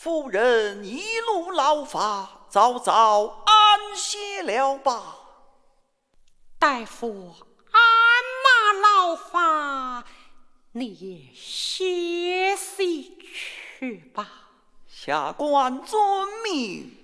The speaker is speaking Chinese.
夫人一路劳发，早早安歇了吧。 大夫鞍马劳发，你也歇息去吧。 下官遵命。